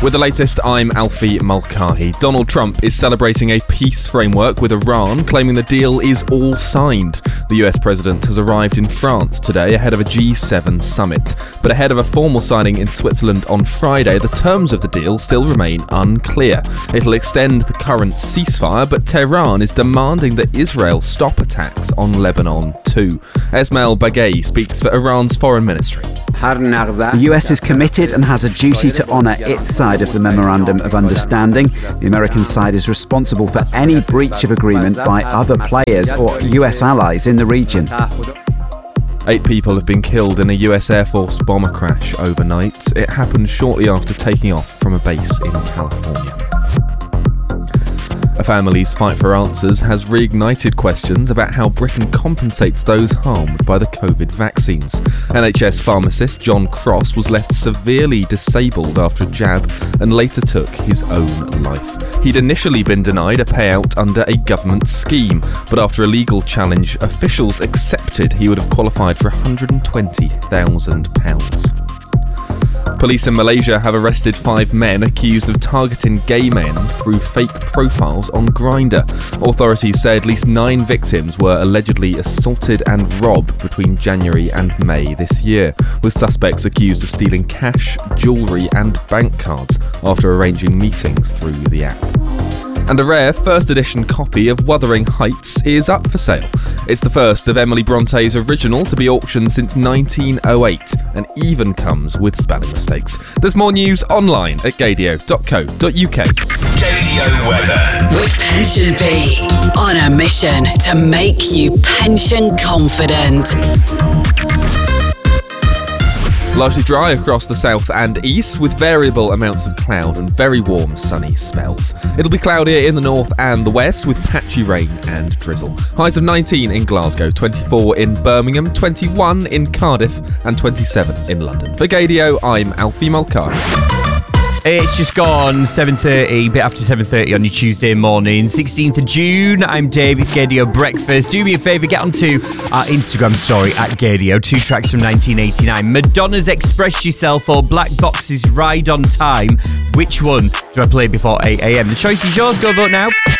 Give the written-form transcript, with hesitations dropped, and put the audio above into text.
With the latest, I'm Alfie Mulcahy. Donald Trump is celebrating a peace framework with Iran, claiming the deal is all signed. The US president has arrived in France today ahead of a G7 summit. But ahead of a formal signing in Switzerland on Friday, the terms of the deal still remain unclear. It'll extend the current ceasefire, but Tehran is demanding that Israel stop attacks on Lebanon too. Esmail Baghaei speaks for Iran's foreign ministry. The US is committed and has a duty to honour its side of the Memorandum of Understanding. The American side is responsible for any breach of agreement by other players or US allies in the region. 8 people have been killed in a US Air Force bomber crash overnight. It happened shortly after taking off from a base in California. A family's fight for answers has reignited questions about how Britain compensates those harmed by the COVID vaccines. NHS pharmacist John Cross was left severely disabled after a jab and later took his own life. He'd initially been denied a payout under a government scheme, but after a legal challenge, officials accepted he would have qualified for £120,000. Police in Malaysia have arrested 5 men accused of targeting gay men through fake profiles on Grindr. Authorities say at least 9 victims were allegedly assaulted and robbed between January and May this year, with suspects accused of stealing cash, jewellery and bank cards after arranging meetings through the app. And a rare first edition copy of Wuthering Heights is up for sale. It's the first of Emily Bronte's original to be auctioned since 1908 and even comes with spelling mistakes. There's more news online at gadio.co.uk. Gadio weather. With Pension B, on a mission to make you pension confident. Largely dry across the south and east, with variable amounts of cloud and very warm sunny spells. It'll be cloudier in the north and the west, with patchy rain and drizzle. Highs of 19 in Glasgow, 24 in Birmingham, 21 in Cardiff and 27 in London. For Gadio, I'm Alfie Mulcahy. It's just gone 7:30, bit after 7:30 on your Tuesday morning, 16th of June. I'm Dave, it's Gadio Breakfast. Do me a favour, get onto our Instagram story at Gadio. 2 tracks from 1989. Madonna's Express Yourself or Black Box's Ride on Time. Which one do I play before 8 a.m? The choice is yours, go vote now.